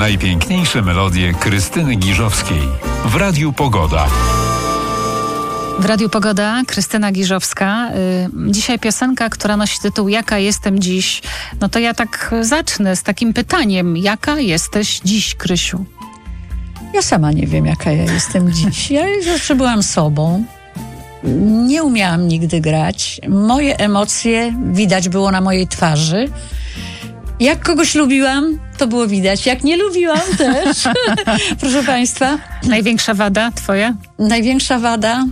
Najpiękniejsze melodie Krystyny Giżowskiej w Radiu Pogoda. W Radiu Pogoda, Krystyna Giżowska. Dzisiaj piosenka, która nosi tytuł Jaka jestem dziś? No to ja tak zacznę z takim pytaniem. Jaka jesteś dziś, Krysiu? Ja sama nie wiem, jaka ja jestem dziś. Ja zawsze byłam sobą. Nie umiałam nigdy grać. Moje emocje widać było na mojej twarzy. Jak kogoś lubiłam, to było widać. Jak nie lubiłam też. Proszę Państwa. Największa wada twoja? Największa wada?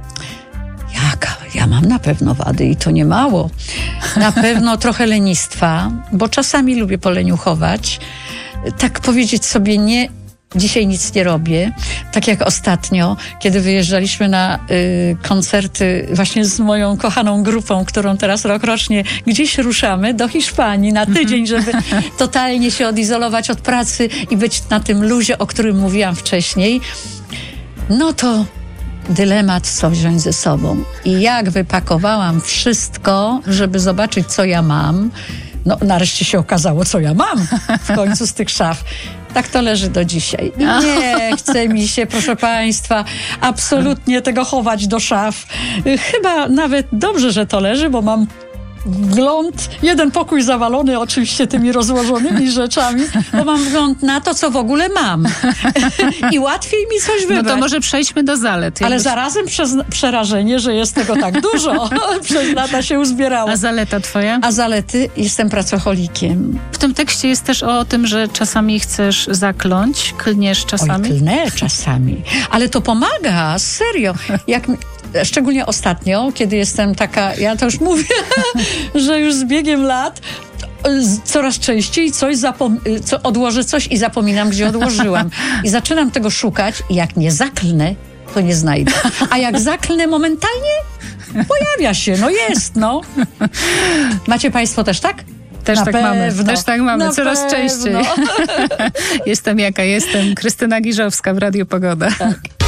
Jaka? Ja mam na pewno wady i to nie mało. Na pewno trochę lenistwa, bo czasami lubię poleniuchować. Tak powiedzieć sobie nie, dzisiaj nic nie robię. Tak jak ostatnio, kiedy wyjeżdżaliśmy na koncerty właśnie z moją kochaną grupą, którą teraz rokrocznie gdzieś ruszamy do Hiszpanii na tydzień, żeby totalnie się odizolować od pracy i być na tym luzie, o którym mówiłam wcześniej. No to dylemat, co wziąć ze sobą. I jak wypakowałam wszystko, żeby zobaczyć, co ja mam, no nareszcie się okazało, co ja mam w końcu z tych szaf. Tak to leży do dzisiaj. I nie chce mi się, proszę Państwa, absolutnie tego chować do szaf. Chyba nawet dobrze, że to leży, bo mam wgląd, jeden pokój zawalony oczywiście tymi rozłożonymi rzeczami, bo mam wgląd na to, co w ogóle mam. I łatwiej mi coś wybrać. No to może przejdźmy do zalet. Ale zarazem przerażenie, że jest tego tak dużo. Przez lata się uzbierało. A zaleta twoja? A zalety? Jestem pracocholikiem. W tym tekście jest też o tym, że czasami chcesz zakląć, klniesz czasami. Oj, klnę czasami. Ale to pomaga, serio. Szczególnie ostatnio, kiedy jestem taka, ja to już mówię, że już z biegiem lat coraz częściej odłożę coś i zapominam, gdzie odłożyłam. I zaczynam tego szukać i jak nie zaklnę, to nie znajdę. A jak zaklnę momentalnie, pojawia się, no. Macie Państwo też tak? Też tak mamy, coraz częściej. Jestem jaka jestem. Krystyna Giżowska w Radiu Pogoda. Tak.